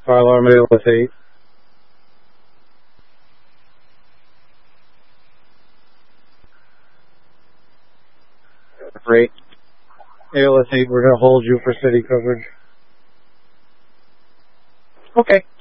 Fire alarm ALS 8. Great. ALS 8, we're going to hold you for city coverage. Okay.